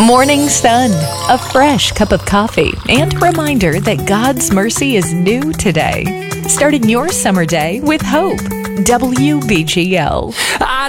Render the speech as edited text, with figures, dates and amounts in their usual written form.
Morning sun, a fresh cup of coffee, and a reminder that God's mercy is new today. Starting your summer day with hope. WBGL.